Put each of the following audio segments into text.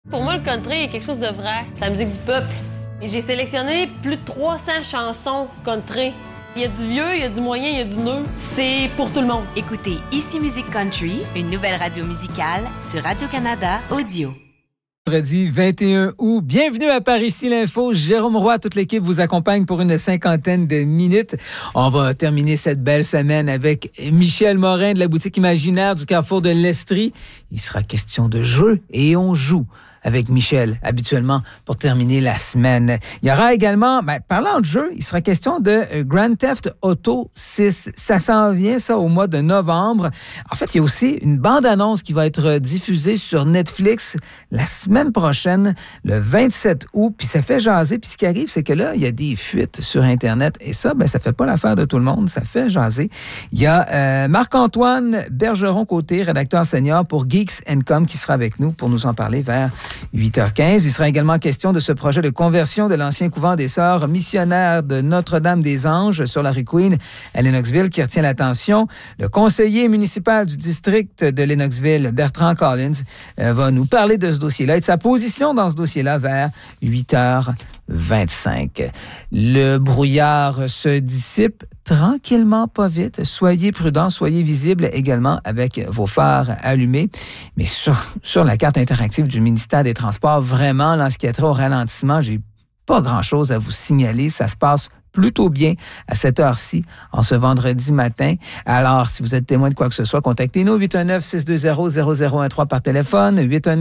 Pour moi, le country est quelque chose de vrai. C'est la musique du peuple. Et j'ai sélectionné plus de 300 chansons country. Il y a du vieux, il y a du moyen, il y a du neuf. C'est pour tout le monde. Écoutez Ici Musique Country, une nouvelle radio musicale sur Radio-Canada Audio. Vendredi 21 août. Bienvenue à Par ici l'info. Jérôme Roy, toute l'équipe vous accompagne pour une 50aine de minutes. On va terminer cette belle semaine avec Michel Morin de la boutique imaginaire du Carrefour de l'Estrie. Il sera question de jeu et on joue avec Michel, habituellement, pour terminer la semaine. Il y aura également, parlant de jeu, il sera question de Grand Theft Auto 6. Ça s'en vient, ça, au mois de novembre. En fait, il y a aussi une bande-annonce qui va être diffusée sur Netflix la semaine prochaine, le 27 août. Puis ça fait jaser. Puis ce qui arrive, c'est que là, il y a des fuites sur Internet. Et ça, ça fait pas l'affaire de tout le monde. Ça fait jaser. Il y a Marc-Antoine Bergeron-Côté, rédacteur senior pour Geeks & Com, qui sera avec nous pour nous en parler vers 8h15. Il sera également question de ce projet de conversion de l'ancien couvent des Sœurs missionnaires de Notre-Dame-des-Anges sur la rue Queen à Lennoxville qui retient l'attention. Le conseiller municipal du district de Lennoxville, Bertrand Collins, va nous parler de ce dossier-là et de sa position dans ce dossier-là vers 8h25. Le brouillard se dissipe tranquillement, pas vite. Soyez prudents, soyez visibles également avec vos phares allumés. Mais sur la carte interactive du ministère des Transports, vraiment, en ce qui a trait au ralentissement, j'ai pas grand-chose à vous signaler. Ça se passe plutôt bien à cette heure-ci, en ce vendredi matin. Alors, si vous êtes témoin de quoi que ce soit, contactez-nous 819-620-0013 par téléphone,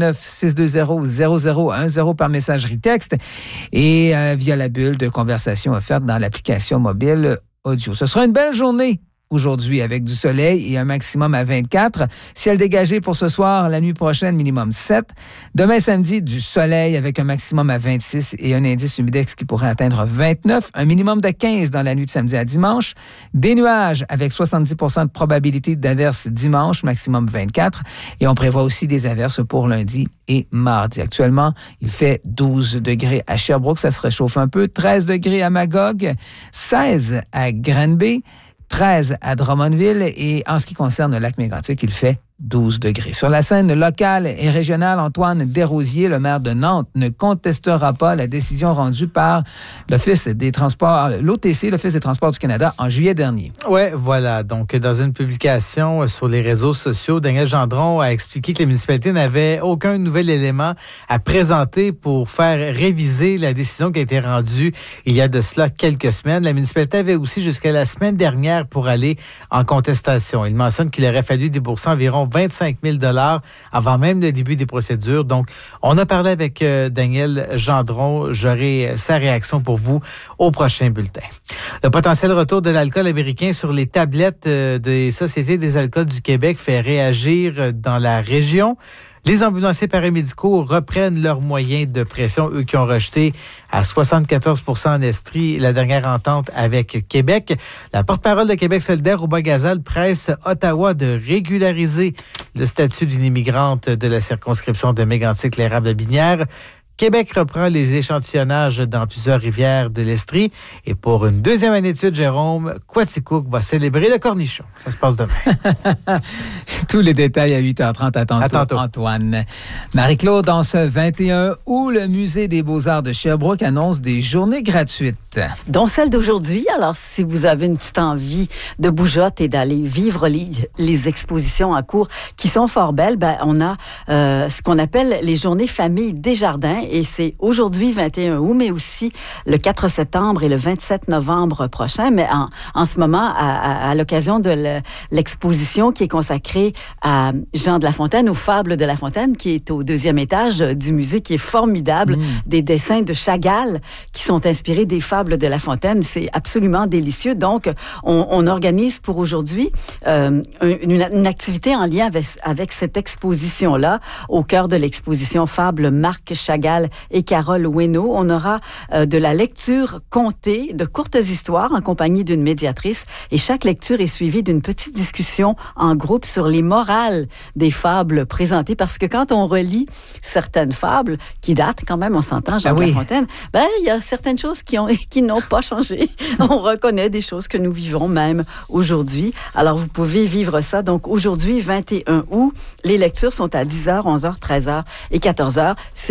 819-620-0010 par messagerie texte et via la bulle de conversation offerte dans l'application mobile audio. Ce sera une belle journée aujourd'hui avec du soleil et un maximum à 24. Ciel dégagé pour ce soir, la nuit prochaine, minimum 7. Demain samedi, du soleil avec un maximum à 26 et un indice humidex qui pourrait atteindre 29. Un minimum de 15 dans la nuit de samedi à dimanche. Des nuages avec 70% de probabilité d'averses dimanche, maximum 24. Et on prévoit aussi des averses pour lundi et mardi. Actuellement, il fait 12 degrés à Sherbrooke. Ça se réchauffe un peu. 13 degrés à Magog. 16 à Granby. 13 à Drummondville et en ce qui concerne le lac Mégantic, il fait 12 degrés. Sur la scène locale et régionale, Antoine Desrosiers, le maire de Nantes, ne contestera pas la décision rendue par l'Office des Transports, l'OTC, l'Office des Transports du Canada, en juillet dernier. Oui, voilà. Donc, dans une publication sur les réseaux sociaux, Daniel Gendron a expliqué que les municipalités n'avaient aucun nouvel élément à présenter pour faire réviser la décision qui a été rendue il y a de cela quelques semaines. La municipalité avait aussi jusqu'à la semaine dernière pour aller en contestation. Il mentionne qu'il aurait fallu débourser environ 25 000 $ avant même le début des procédures. Donc, on a parlé avec Daniel Gendron. J'aurai sa réaction pour vous au prochain bulletin. Le potentiel retour de l'alcool américain sur les tablettes des Sociétés des alcools du Québec fait réagir dans la région. Les ambulanciers paramédicaux reprennent leurs moyens de pression, eux qui ont rejeté à 74% en Estrie la dernière entente avec Québec. La porte-parole de Québec solidaire, Rouba Gazal, presse Ottawa de régulariser le statut d'une immigrante de la circonscription de Mégantic-l'Érable-Binière. Québec reprend les échantillonnages dans plusieurs rivières de l'Estrie. Et pour une deuxième année de suite, Jérôme, Quaticook va célébrer le cornichon. Ça se passe demain. Tous les détails à 8h30. À tantôt, Antoine. Marie-Claude, en ce 21 août, le Musée des Beaux-Arts de Sherbrooke annonce des journées gratuites. Dont celle d'aujourd'hui. Alors, si vous avez une petite envie de bougeotte et d'aller vivre les expositions en cours qui sont fort belles, on a ce qu'on appelle les journées Famille Desjardins. Et c'est aujourd'hui, 21 août, mais aussi le 4 septembre et le 27 novembre prochain. Mais en ce moment, à l'occasion de l'exposition qui est consacrée à Jean de La Fontaine, aux Fables de La Fontaine, qui est au deuxième étage du musée, qui est formidable. Des dessins de Chagall qui sont inspirés des Fables de La Fontaine. C'est absolument délicieux. Donc, on organise pour aujourd'hui une activité en lien avec cette exposition-là, au cœur de l'exposition Fables Marc Chagall et Carole Weno. On aura de la lecture contée, de courtes histoires en compagnie d'une médiatrice et chaque lecture est suivie d'une petite discussion en groupe sur les morales des fables présentées parce que quand on relit certaines fables qui datent quand même, on s'entend, Jean de La Fontaine, il y a certaines choses qui n'ont pas changé. On reconnaît des choses que nous vivons même aujourd'hui. Alors, vous pouvez vivre ça. Donc, aujourd'hui, 21 août, les lectures sont à 10h, 11h, 13h et 14h.